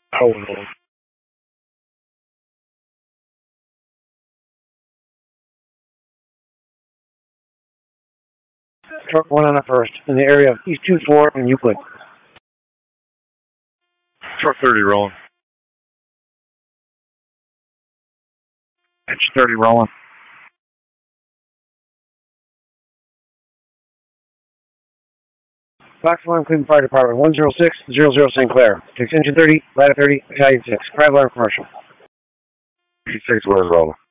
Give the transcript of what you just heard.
Oh, no. Truck 1 on the first, in the area of East 24 and Euclid. Truck 30 rolling. Edge 30 rolling. Fox 1, Cleveland Fire Department, 10600 St. Clair. Takes engine 30, ladder 30, Battalion 6. Drive line commercial. 86 was rolling.